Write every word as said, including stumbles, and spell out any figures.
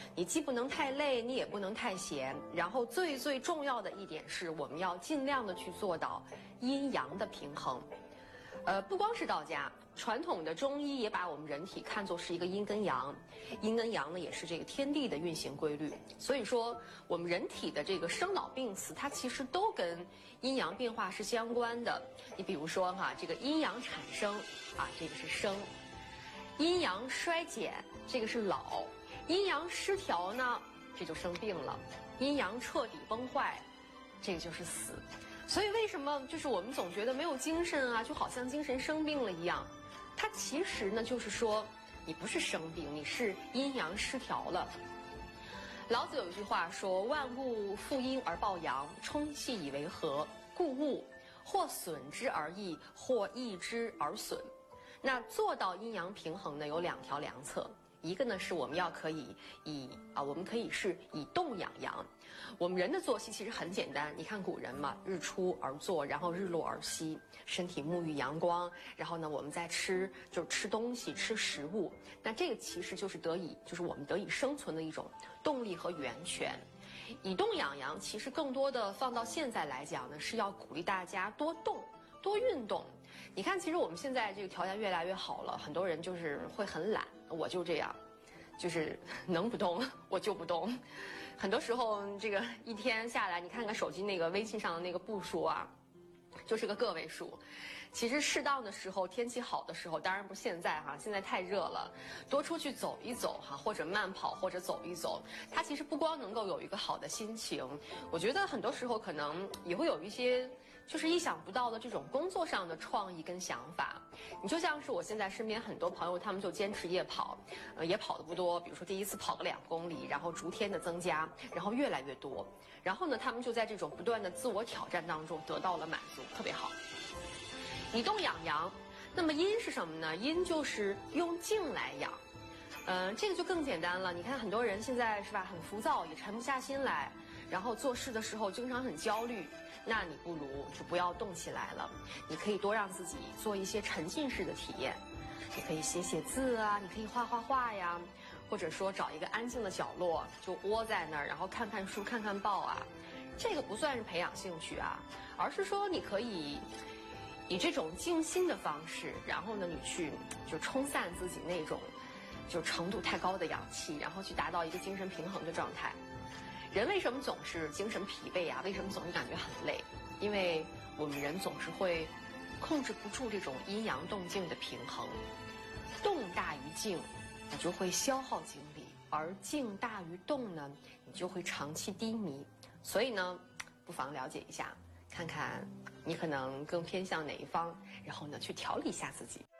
你既不能太累，你也不能太闲。然后最最重要的一点是，我们要尽量的去做到阴阳的平衡。呃，不光是道家，传统的中医也把我们人体看作是一个阴跟阳，阴跟阳呢也是这个天地的运行规律。所以说，我们人体的这个生老病死，它其实都跟阴阳变化是相关的。你比如说哈，这个阴阳产生啊，这个是生；阴阳衰减，这个是老；阴阳失调呢，这就生病了；阴阳彻底崩坏，这个就是死。所以为什么就是我们总觉得没有精神啊，就好像精神生病了一样？它其实呢就是说，你不是生病，你是阴阳失调了。老子有一句话说：“万物负阴而抱阳，冲气以为和，故物或损之而益，或益之而损。”那做到阴阳平衡呢，有两条良策。一个呢是我们要可以以啊，我们可以是以动养阳。我们人的作息其实很简单，你看古人嘛，日出而作，然后日落而息，身体沐浴阳光，然后呢我们在吃就是吃东西吃食物，那这个其实就是得以就是我们得以生存的一种动力和源泉。以动养阳其实更多的放到现在来讲呢，是要鼓励大家多动多运动。你看，其实我们现在这个条件越来越好了，很多人就是会很懒，我就这样，就是能不动我就不动。很多时候这个一天下来，你看看手机那个微信上的那个步数啊，就是个个位数。其实适当的时候，天气好的时候，当然不是现在哈，现在太热了，多出去走一走哈，或者慢跑，或者走一走，它其实不光能够有一个好的心情，我觉得很多时候可能也会有一些就是意想不到的这种工作上的创意跟想法。你就像是我现在身边很多朋友，他们就坚持夜跑，呃，也跑得不多，比如说第一次跑个两公里，然后逐天的增加，然后越来越多，然后呢，他们就在这种不断的自我挑战当中得到了满足，特别好。以动养阳，那么阴是什么呢？阴就是用静来养，嗯、呃，这个就更简单了。你看很多人现在是吧，很浮躁，也沉不下心来，然后做事的时候经常很焦虑，那你不如就不要动起来了。你可以多让自己做一些沉浸式的体验，你可以写写字啊，你可以画画画呀，或者说找一个安静的角落就窝在那儿，然后看看书看看报啊。这个不算是培养兴趣啊，而是说你可以以这种静心的方式，然后呢，你去就冲散自己那种就程度太高的阳气，然后去达到一个精神平衡的状态。人为什么总是精神疲惫啊？为什么总是感觉很累？因为我们人总是会控制不住这种阴阳动静的平衡，动大于静，你就会消耗精力；而静大于动呢，你就会长期低迷。所以呢，不妨了解一下，看看你可能更偏向哪一方，然后呢，去调理一下自己。